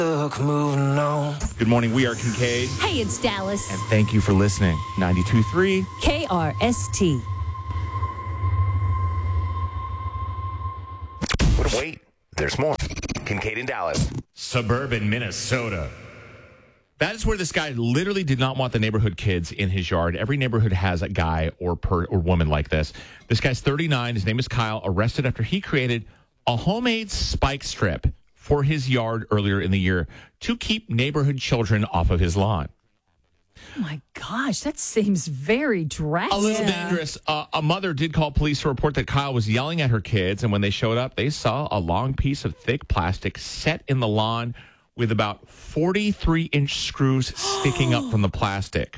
moving on. Good morning. We are Kincaid. Hey, it's Dallas. And thank you for listening. 92.3. KRST. But wait, there's more. Kincaid in Dallas. Suburban Minnesota. That is where this guy literally did not want the neighborhood kids in his yard. Every neighborhood has a guy or woman like this. This guy's 39. His name is Kyle. Arrested after he created a homemade spike strip for his yard earlier in the year to keep neighborhood children off of his lawn. Oh my gosh, that seems very drastic. A little dangerous. A mother did call police to report that Kyle was yelling at her kids, and when they showed up, they saw a long piece of thick plastic set in the lawn with about 43-inch screws sticking up from the plastic.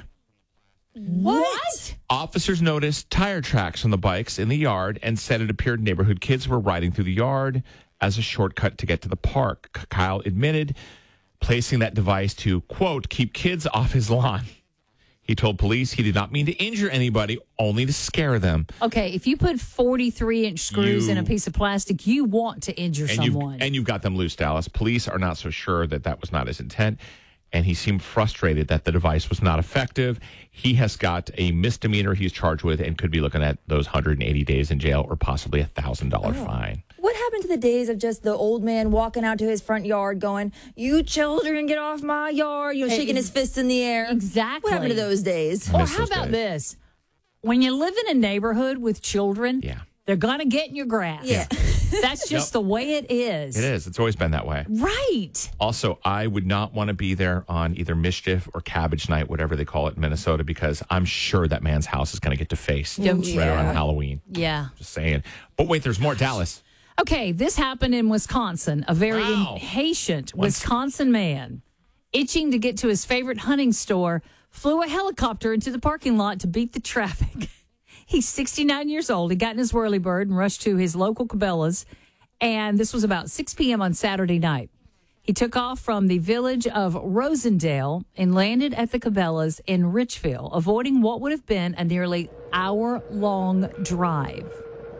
What? Officers noticed tire tracks from the bikes in the yard and said it appeared neighborhood kids were riding through the yard as a shortcut to get to the park. Kyle admitted placing that device to, quote, keep kids off his lawn. He told police he did not mean to injure anybody, only to scare them. Okay, if you put 43-inch screws in a piece of plastic, you want to injure someone. And you've got them loose, Dallas. Police are not so sure that that was not his intent, and he seemed frustrated that the device was not effective. He has got a misdemeanor he's charged with and could be looking at those 180 days in jail or possibly a $1,000 fine. What happened to the days of just the old man walking out to his front yard going, you children, get off my yard, shaking his fists in the air? Exactly. What happened to those days? Or how about this? When you live in a neighborhood with children, they're going to get in your grass. Yeah. That's just the way it is. It is. It's always been that way. Right. Also, I would not want to be there on either Mischief or Cabbage Night, whatever they call it in Minnesota, because I'm sure that man's house is going to get defaced Don't you? right around Halloween. Yeah. Just saying. But wait, there's more. Dallas. Okay, this happened in Wisconsin. A very impatient Wisconsin man, itching to get to his favorite hunting store, flew a helicopter into the parking lot to beat the traffic. He's 69 years old. He got in his whirlybird and rushed to his local Cabela's, and this was about 6 p.m. on Saturday night. He took off from the village of Rosendale and landed at the Cabela's in Richville, avoiding what would have been a nearly hour-long drive.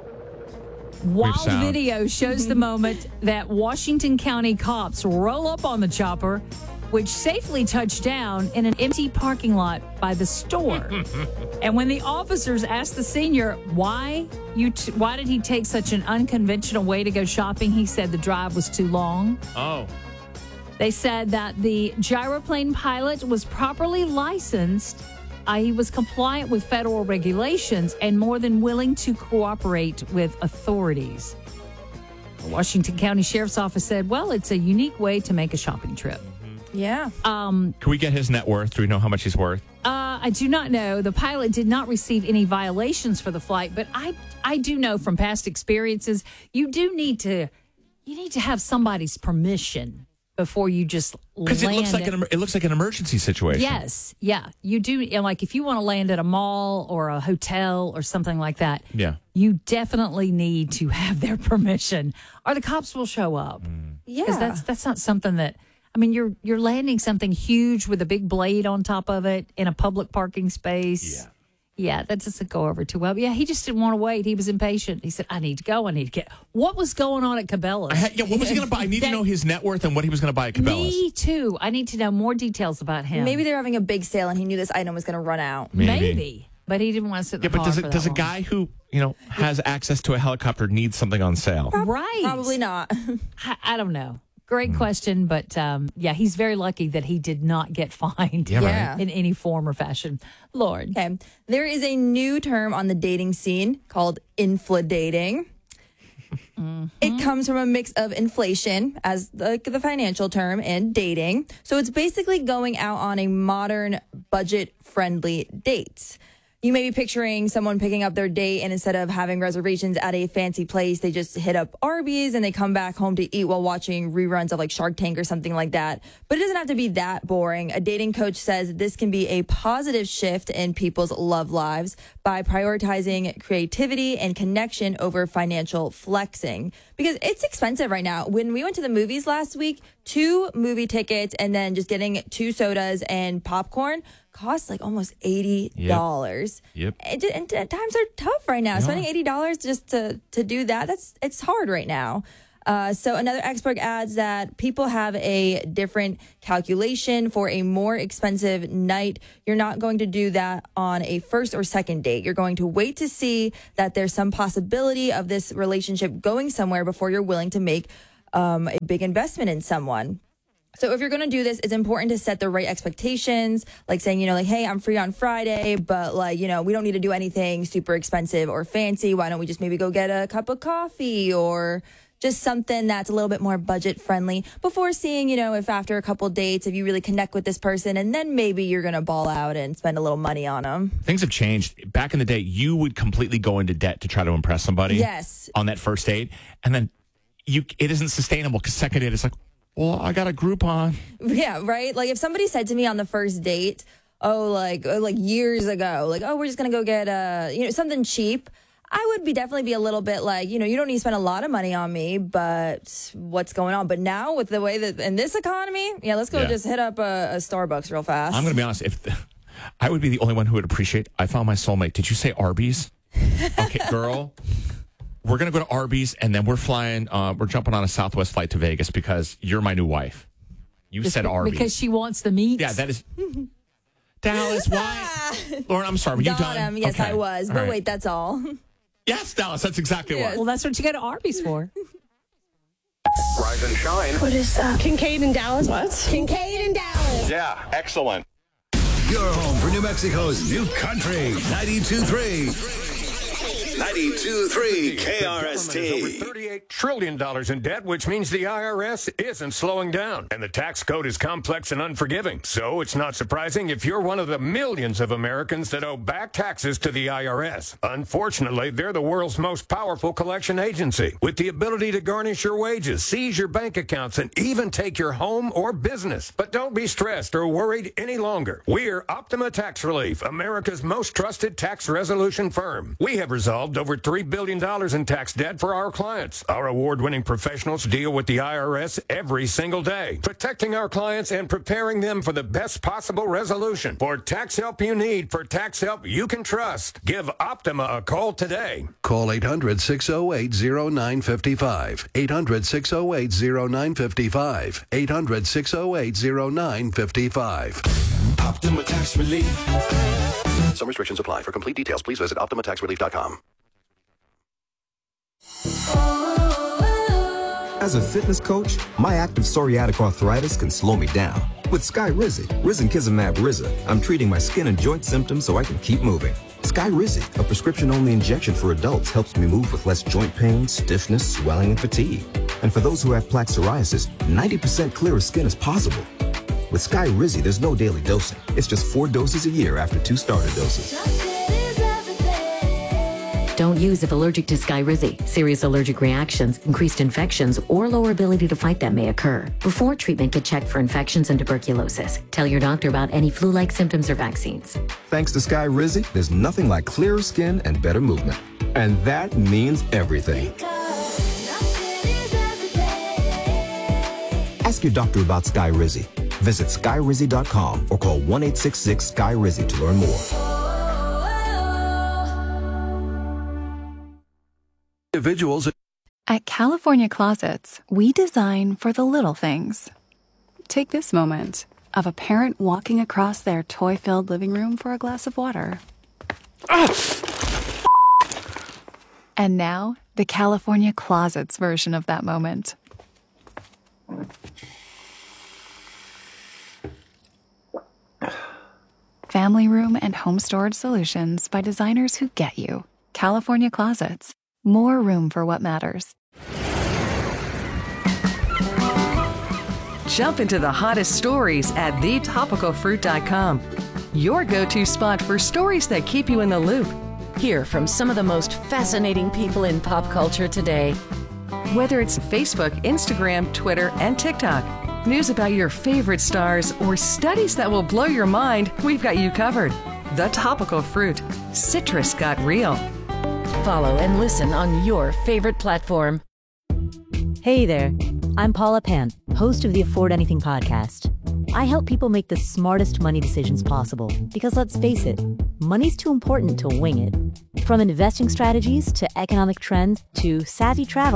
Wild video shows the moment that Washington County cops roll up on the chopper, which safely touched down in an empty parking lot by the store. And when the officers asked the senior why did he take such an unconventional way to go shopping, he said the drive was too long. Oh. They said that the gyroplane pilot was properly licensed. He was compliant with federal regulations and more than willing to cooperate with authorities. The Washington County Sheriff's Office said, well, it's a unique way to make a shopping trip. Yeah. Can we get his net worth? Do we know how much he's worth? I do not know. The pilot did not receive any violations for the flight, but I do know from past experiences, you need to have somebody's permission before you just land. Because it looks like an emergency situation. Yes, yeah, you do. Like if you want to land at a mall or a hotel or something like that, you definitely need to have their permission, or the cops will show up. Yeah, because that's not something that. I mean, you're landing something huge with a big blade on top of it in a public parking space. Yeah, that doesn't go over too well. But yeah, he just didn't want to wait. He was impatient. He said, I need to go. I need to get. What was going on at Cabela's? What was he going to buy? I need to know his net worth and what he was going to buy at Cabela's. Me too. I need to know more details about him. Maybe they're having a big sale and he knew this item was going to run out. Maybe. But he didn't want to sit in the car. But does a guy who has access to a helicopter need something on sale? Right. Probably not. I don't know. Great question, but he's very lucky that he did not get fined in any form or fashion. Lord. Okay. There is a new term on the dating scene called infladating. It comes from a mix of inflation as the financial term and dating. So it's basically going out on a modern budget-friendly date. You may be picturing someone picking up their date and instead of having reservations at a fancy place, they just hit up Arby's and they come back home to eat while watching reruns of like Shark Tank or something like that. But it doesn't have to be that boring. A dating coach says this can be a positive shift in people's love lives by prioritizing creativity and connection over financial flexing. Because it's expensive right now. When we went to the movies last week, 2 movie tickets and then just getting 2 sodas and popcorn costs like almost $80. Yep. And times are tough right now. Spending $80 just to do that, it's hard right now. So another expert adds that people have a different calculation for a more expensive night. You're not going to do that on a first or second date. You're going to wait to see that there's some possibility of this relationship going somewhere before you're willing to make a big investment in someone. So if you're going to do this, it's important to set the right expectations, like saying, hey, I'm free on Friday, but we don't need to do anything super expensive or fancy. Why don't we just maybe go get a cup of coffee or just something that's a little bit more budget friendly before seeing, if after a couple dates, if you really connect with this person, and then maybe you're going to ball out and spend a little money on them. Things have changed. Back in the day, you would completely go into debt to try to impress somebody. Yes. On that first date. And then it isn't sustainable because second date, it's like, well, I got a Groupon. Yeah, right? Like if somebody said to me on the first date, like years ago, we're just going to go get something cheap, I would definitely be a little bit like, you don't need to spend a lot of money on me, but what's going on? But now with the way that in this economy, let's go just hit up a Starbucks real fast. I'm going to be honest. I would be the only one who would appreciate, I found my soulmate. Did you say Arby's? Okay, girl. We're going to go to Arby's, and then we're flying, we're jumping on a Southwest flight to Vegas because you're my new wife. You said Arby's. Because she wants the meat? Yeah, that is... Dallas, why? Lauren, I'm sorry. Were you done? Yes, okay. I was. But wait, that's all. Yes, Dallas, that's exactly what. Well, that's what you go to Arby's for. Rise and shine. What is that? Kincaid and Dallas. What? Kincaid and Dallas. Yeah, excellent. Your home for New Mexico's new country, 92.3. 92.3 KRST. Over $38 trillion in debt, which means the IRS isn't slowing down. And the tax code is complex and unforgiving. So it's not surprising if you're one of the millions of Americans that owe back taxes to the IRS. Unfortunately, they're the world's most powerful collection agency, with the ability to garnish your wages, seize your bank accounts, and even take your home or business. But don't be stressed or worried any longer. We're Optima Tax Relief, America's most trusted tax resolution firm. We have resolved over $3 billion in tax debt for our clients. Our award-winning professionals deal with the IRS every single day, protecting our clients and preparing them for the best possible resolution. For tax help you need, for tax help you can trust, give Optima a call today. Call 800-608-0955. 800-608-0955. 800-608-0955. Optima Tax Relief. Some restrictions apply. For complete details, please visit OptimaTaxRelief.com. As a fitness coach, my active psoriatic arthritis can slow me down. With Skyrizi, Risankizumab Riza, I'm treating my skin and joint symptoms so I can keep moving. Skyrizi, a prescription-only injection for adults, helps me move with less joint pain, stiffness, swelling, and fatigue. And for those who have plaque psoriasis, 90% clearer skin is possible. With Skyrizi, there's no daily dosing. It's just 4 doses a year after 2 starter doses. Don't use if allergic to Skyrizi. Serious allergic reactions, increased infections, or lower ability to fight them may occur. Before treatment, get checked for infections and tuberculosis. Tell your doctor about any flu-like symptoms or vaccines. Thanks to Skyrizi, there's nothing like clearer skin and better movement. And that means everything. Ask your doctor about Skyrizi. Visit Skyrizi.com or call 1-866-SKY-RIZI to learn more. Individuals. At California Closets, we design for the little things. Take this moment of a parent walking across their toy-filled living room for a glass of water. And now, the California Closets version of that moment. Family room and home storage solutions by designers who get you. California Closets. More room for what matters. Jump into the hottest stories at thetopicalfruit.com. Your go-to spot for stories that keep you in the loop. Hear from some of the most fascinating people in pop culture today. Whether it's Facebook, Instagram, Twitter, and TikTok, news about your favorite stars, or studies that will blow your mind, we've got you covered. The Topical Fruit. Citrus got real. Follow and listen on your favorite platform. Hey there, I'm Paula Pan, host of the Afford Anything podcast. I help people make the smartest money decisions possible because let's face it, money's too important to wing it. From investing strategies to economic trends to savvy travel,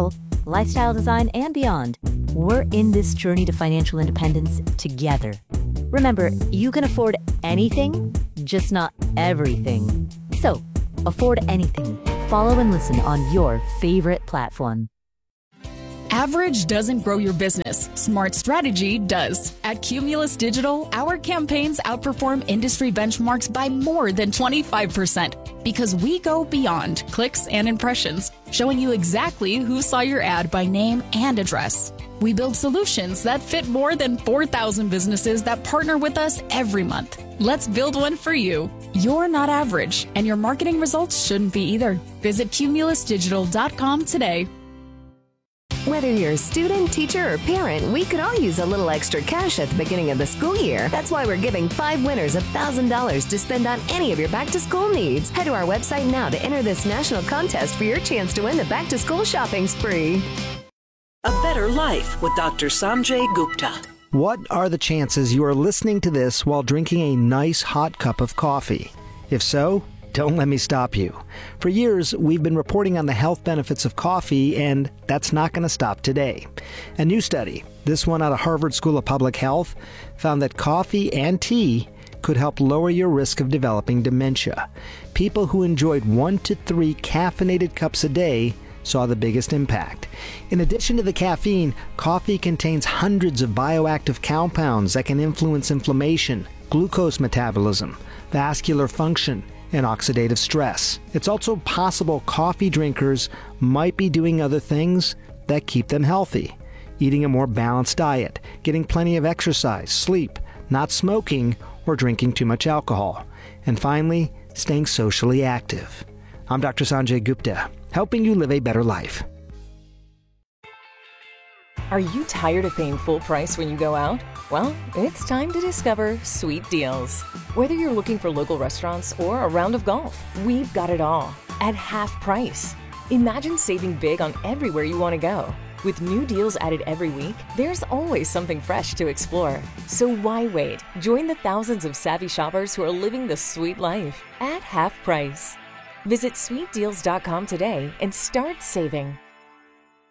lifestyle design, and beyond. We're in this journey to financial independence together. Remember, you can afford anything, just not everything. So, afford anything. Follow and listen on your favorite platform. Average doesn't grow your business. Smart strategy does. At Cumulus Digital, our campaigns outperform industry benchmarks by more than 25% because we go beyond clicks and impressions, showing you exactly who saw your ad by name and address. We build solutions that fit more than 4,000 businesses that partner with us every month. Let's build one for you. You're not average, and your marketing results shouldn't be either. Visit cumulusdigital.com today. Whether you're a student, teacher, or parent, we could all use a little extra cash at the beginning of the school year. That's why we're giving 5 winners $1,000 to spend on any of your back-to-school needs. Head to our website now to enter this national contest for your chance to win the back-to-school shopping spree. A Better Life with Dr. Sanjay Gupta. What are the chances you are listening to this while drinking a nice hot cup of coffee? If so, don't let me stop you. For years, we've been reporting on the health benefits of coffee, and that's not going to stop today. A new study, this one out of Harvard School of Public Health, found that coffee and tea could help lower your risk of developing dementia. People who enjoyed 1 to 3 caffeinated cups a day saw the biggest impact. In addition to the caffeine, coffee contains hundreds of bioactive compounds that can influence inflammation, glucose metabolism, vascular function, and oxidative stress. It's also possible coffee drinkers might be doing other things that keep them healthy. Eating a more balanced diet, getting plenty of exercise, sleep, not smoking, or drinking too much alcohol. And finally, staying socially active. I'm Dr. Sanjay Gupta, helping you live a better life. Are you tired of paying full price when you go out? Well, it's time to discover Sweet Deals. Whether you're looking for local restaurants or a round of golf, we've got it all at half price. Imagine saving big on everywhere you want to go. With new deals added every week, there's always something fresh to explore. So why wait? Join the thousands of savvy shoppers who are living the sweet life at half price. Visit sweetdeals.com today and start saving.